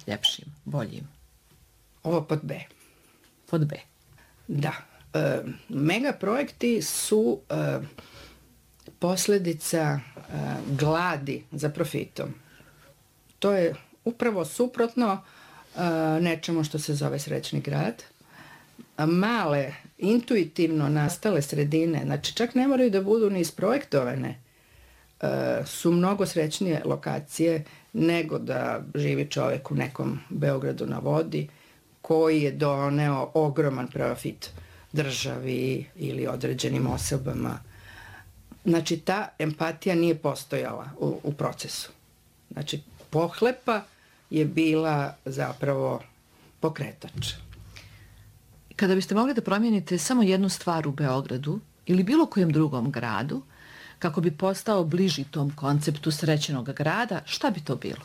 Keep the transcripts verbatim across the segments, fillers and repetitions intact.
ljepšim, boljim? Ovo pod B. Pod B. Da. E, megaprojekti su e, posljedica e, gladi za profitom. To je upravo suprotno e, nečemu što se zove srećni grad. A male, intuitivno nastale sredine, znači čak ne moraju da budu ni isprojektovane, e, su mnogo srećnije lokacije nego da živi čovjek u nekom Beogradu na vodi koji je doneo ogroman profit državi ili određenim osobama. Znači, ta empatija nije postojala u, u procesu. Znači, pohlepa je bila zapravo pokretač. Kada biste mogli da promijenite samo jednu stvar u Beogradu ili bilo kojem drugom gradu, kako bi postao bliži tom konceptu srećenog grada, šta bi to bilo?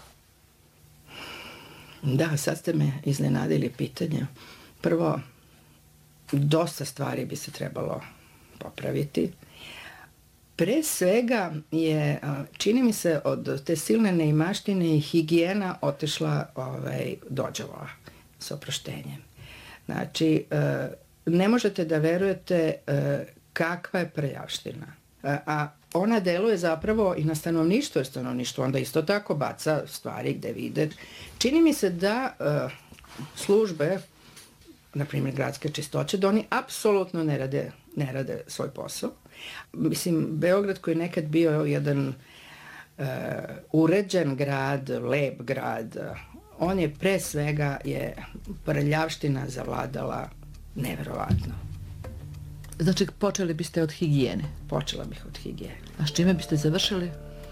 Da, sad ste me iznenadili pitanje. Prvo, dosta stvari bi se trebalo popraviti. Pre svega je, čini mi se, od te silne neimaštine i higijena otišla ovaj, dođavola s oproštenjem. Znači, ne možete da verujete kakva je prljavština. A ona deluje zapravo i na stanovništvo, jer stanovništvo onda isto tako baca stvari gde vide. Čini mi se da službe, na primjer gradske čistoće, da oni apsolutno ne rade, ne rade svoj posao. Mislim, Beograd koji je nekad bio jedan uh, uređen grad, lep grad, on je pre svega je prljavština zavladala neverovatno. Znači, počeli biste od higijene? Počela bih od higijene. A s čime biste završili?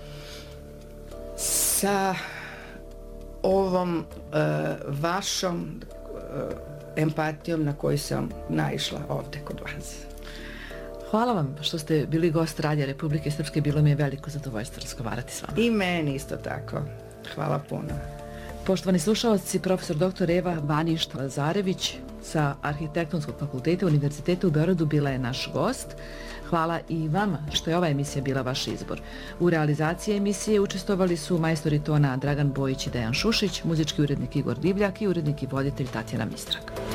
Sa ovom uh, vašom uh, empatijom na koju sam naišla ovde kod vas. Hvala vam što ste bili gost Radija Republike Srpske. Bilo mi je veliko zadovoljstvo razgovarati s vama. I meni isto tako. Hvala puno. Poštovani slušalci, profesor doktor Eva Banić-Lazarević sa Arhitektonskog fakulteta Univerziteta u Beogradu bila je naš gost. Hvala i vama što je ova emisija bila vaš izbor. U realizaciji emisije učestvovali su majstori tona Dragan Bojić i Dejan Šušić, muzički urednik Igor Divljak i urednik i voditelj Tatjana Mistrak.